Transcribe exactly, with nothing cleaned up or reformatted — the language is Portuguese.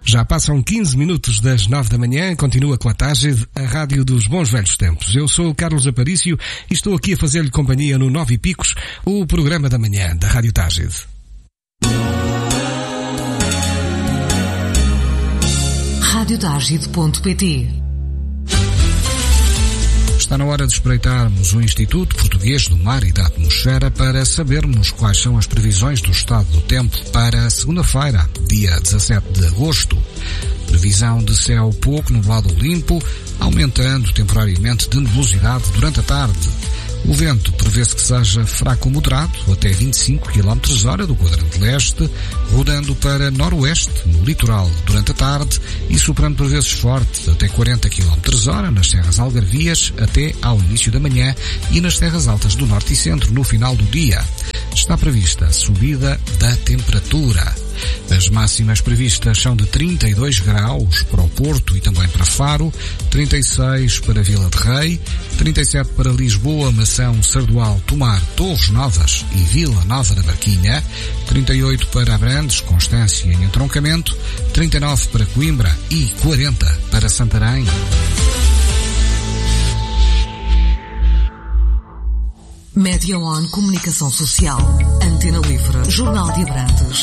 Já passam quinze minutos das nove da manhã, continua com a Tágide, a rádio dos bons velhos tempos. Eu sou o Carlos Aparício e estou aqui a fazer-lhe companhia no Nove e Picos, o programa da manhã da Rádio Tágide. rádio tágide ponto pt. Está na hora de espreitarmos o Instituto Português do Mar e da Atmosfera para sabermos quais são as previsões do estado do tempo para segunda-feira, dia dezassete de agosto. Previsão de céu pouco nublado ou limpo, aumentando temporariamente de nebulosidade durante a tarde. O vento prevê-se que seja fraco ou moderado, até vinte e cinco quilómetros hora do quadrante leste, rodando para noroeste, no litoral, durante a tarde, e soprando por vezes forte, até quarenta quilómetros hora, nas serras algarvias, até ao início da manhã, e nas terras altas do norte e centro, no final do dia. Está prevista a subida da temperatura. As máximas previstas são de trinta e dois graus para o Porto e também para Faro, trinta e seis para Vila de Rei, trinta e sete para Lisboa, Mação, Sardual, Tomar, Torres Novas e Vila Nova da Barquinha, trinta e oito para Abrantes, Constância e Entroncamento, trinta e nove para Coimbra e quarenta para Santarém. Media One Comunicação Social, Antena Livre, Jornal de Abrantes.